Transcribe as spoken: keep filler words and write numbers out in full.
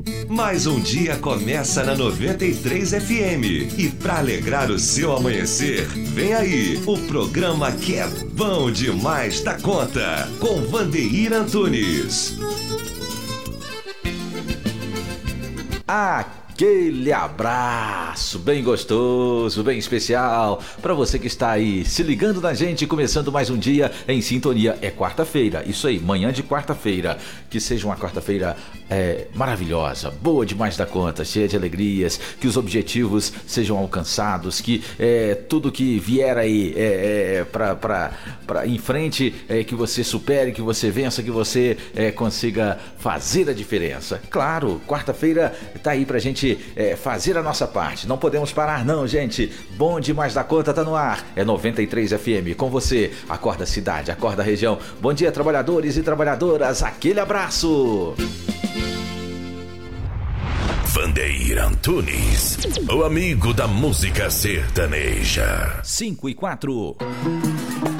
Mais um dia começa na noventa e três F M. E para alegrar o seu amanhecer, vem aí o programa que é bom demais da conta, com Vandeir Antunes. Aquele abraço bem gostoso, bem especial para você que está aí se ligando na gente, começando mais um dia em sintonia. É quarta-feira, isso aí, manhã de quarta-feira. Que seja uma quarta-feira é, maravilhosa, boa demais da conta, cheia de alegrias, que os objetivos sejam alcançados, que é, tudo que vier aí é, é, para em frente, é, que você supere, que você vença, que você é, consiga fazer a diferença. Claro, quarta-feira tá aí pra gente É, fazer a nossa parte. Não podemos parar não, gente. Bom demais da conta tá no ar. É noventa e três F M com você. Acorda a cidade, acorda a região. Bom dia, trabalhadores e trabalhadoras. Aquele abraço. Vandeir Antunes, o amigo da música sertaneja. cinco e quatro.